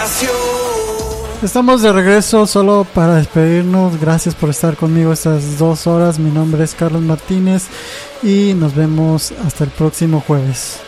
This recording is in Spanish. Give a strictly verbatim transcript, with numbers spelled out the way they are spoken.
Estamos de regreso solo para despedirnos. Gracias por estar conmigo estas dos horas. Mi nombre es Carlos Martínez y nos vemos hasta el próximo jueves.